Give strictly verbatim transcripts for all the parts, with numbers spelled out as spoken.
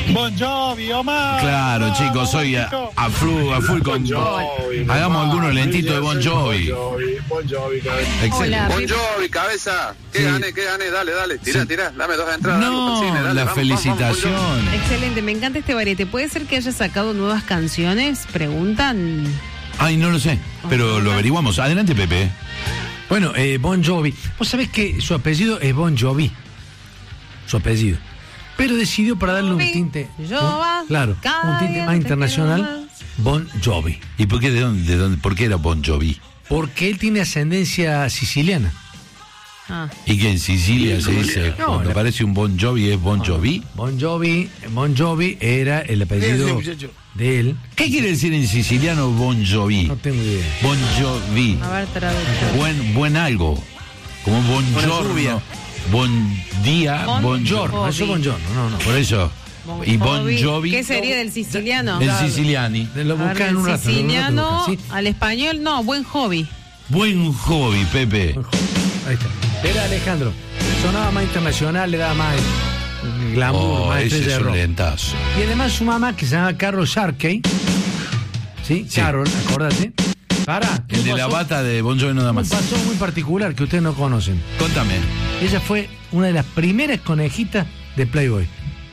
Bon Jovi, Omar. Claro, chicos, soy a, a, full, a full con... Jovi, hagamos algunos lentitos de Bon Jovi. Bon Jovi, Bon Jovi, cabeza. Excelente. Bon Jovi, cabeza. Que Sí. gane, que gane, dale, dale. Tirá, Sí. tirá, dame dos entradas. No, vamos al cine, dale, la vamos, felicitación. vamos, vamos, Bon Excelente, me encanta este barete. ¿Puede ser que haya sacado nuevas canciones? Preguntan. Ay, no lo sé, pero lo averiguamos. Adelante, Pepe. Bueno, eh, Bon Jovi. Vos sabés que su apellido es Bon Jovi. Su apellido. Pero decidió para darle un tinte. Jova, ¿no? Claro, un tinte más internacional. Bon Jovi. ¿Y por qué de dónde, de dónde por qué era Bon Jovi? Porque él tiene ascendencia siciliana. Ah. ¿Y que en Sicilia se dice No, cuando la- aparece un Bon Jovi es Bon Jovi? Bon Jovi, Bon Jovi era el apellido de él. ¿Qué quiere decir en siciliano Bon Jovi? No tengo idea. Bon Jovi. A ver, traductor. Buen, buen algo. Como buongiorno. Buen día, Bon buongiorno. Jovi. Eso Bon Jovi, no, no. Por eso. Bon Y Bon Jovi. Jovi. ¿Qué sería del siciliano? El siciliani. Lo A ver, buscan en un del rato. en un rato siciliano buscan, ¿sí? al español, no, buen hobby. Buen hobby, Pepe. Ahí está. Era Alejandro. Sonaba más internacional, le daba más eh, glamour, Oh, más ese estrella es de un rock. lentazo. Y además su mamá, que se llama Carol Sharkey. ¿Sí? Sí. Carol, acordate. Para. El de la bata de Bon Jovi nada Un más. paso muy particular que ustedes no conocen. Contame. Ella fue una de las primeras conejitas de Playboy.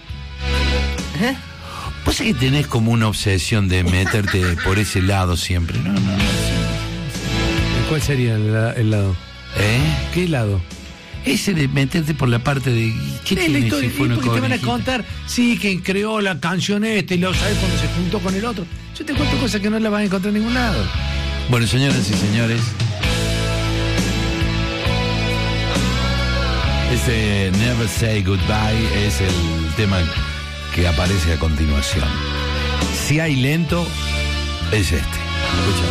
Vos sabés que tenés como una obsesión de meterte por ese lado siempre. No, no, no. ¿Cuál sería el, el lado? ¿Eh? ¿Qué lado? Ese de meterte por la parte de... ¿Qué Es la tiene historia, si fue y una porque te van a conejita? contar, sí, que creó la canción esta y lo sabes cuando se juntó con el otro. Yo te cuento cosas que no las vas a encontrar en ningún lado. Bueno, señoras y señores, ese Never Say Goodbye es el tema que aparece a continuación. Si hay lento, es este. Escucha.